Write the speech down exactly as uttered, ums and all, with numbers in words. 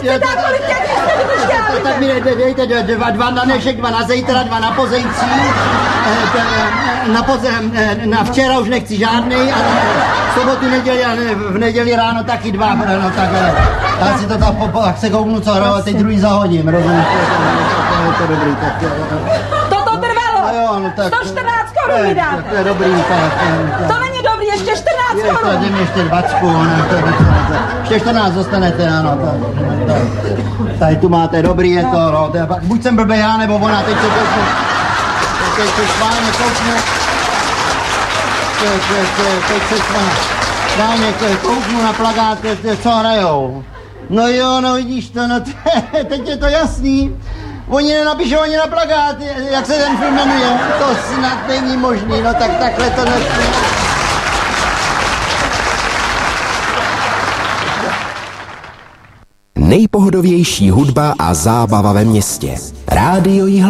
jste dá, kolik těch jste vyšťávili? Tak mi dejte dva, dva na dnešek, dva na zítra, dva na pozejcí. Na pozem, na včera už nechci žádnej, a v sobotu, neděli, a v neděli ráno taky dva, no tak já si to tak, jak se kouknu, co hro, teď druhý zahodím, rozumíš? To je to dobrý, tak Toto trvalo, a jo, no tak, sto čtrnáct korun mi dáte. To je dobrý, tak. To není dobrý, ještě čtrnáct korun. Ještě, ještě dvacku, no, to je ještě čtrnáct dostanete, ano, tak, tak. Tady tu máte, dobrý je to, no, to je, buď jsem blbej já, nebo ona, teď to kouknu, teď se schválně kouknu, teď se schválně kouknu na plakát, co hrajou. No jo, no vidíš to, no teď je to jasný. Oni nenapíšou ani na plakát, jak se ten film jmenuje. To snad není možný, no tak takhle to nesmí. Nejpohodovější hudba a zábava ve městě. Rádio Jihlava.